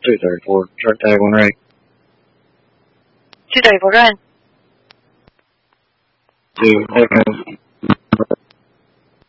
234. Start tag when ready. 234, go ahead. 2 seconds.